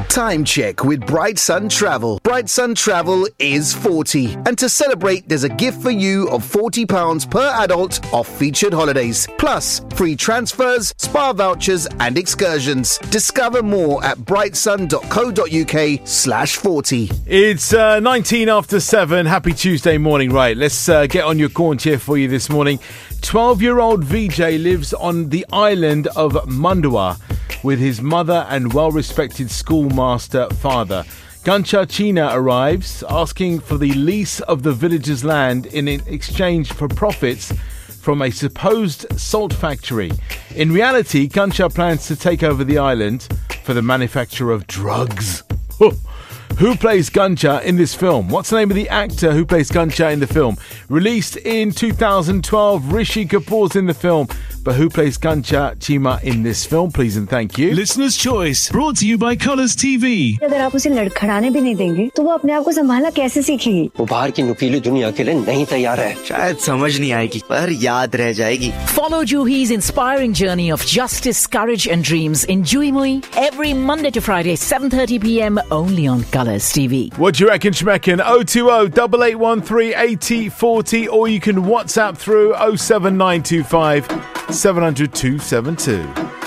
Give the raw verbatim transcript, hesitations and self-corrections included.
Time check with Bright Sun Travel. Bright Sun Travel is forty. And to celebrate, there's a gift for you of forty pounds per adult off featured holidays. Plus, free transfers, spa vouchers and excursions. Discover more at brightsun.co.uk slash 40. It's uh, nineteen after seven. Happy Tuesday morning. Right, let's uh, get on your corn chair for you this morning. twelve-year-old V J lives on the island of Mandua with his mother and well-respected schoolmaster father. Gancha China arrives asking for the lease of the village's land in exchange for profits from a supposed salt factory. In reality, Gancha plans to take over the island for the manufacture of drugs. Who plays Gancha in this film? What's the name of the actor who plays Gancha in the film? Released in two thousand twelve, Rishi Kapoor's in the film. But who plays Gancha Chima in this film? Please and thank you. Listener's Choice, brought to you by Colours T V. अगर आप उसे लड़खड़ाने भी नहीं देंगे, तो वो अपने आप को संभालना कैसे सीखेगी? वो बाहर की नुकीली दुनिया के लिए नहीं तैयार है। शायद समझ नहीं आएगी, पर याद रह जाएगी। Follow Juhi's inspiring journey of justice, courage and dreams in Juhi Mui every Monday to Friday, seven thirty p.m. only on Colours T V. What do you reckon, Shmekin? oh two oh, eight eight one three, eight oh four oh, or you can WhatsApp through oh seven nine two five, seven hundred, two seven two.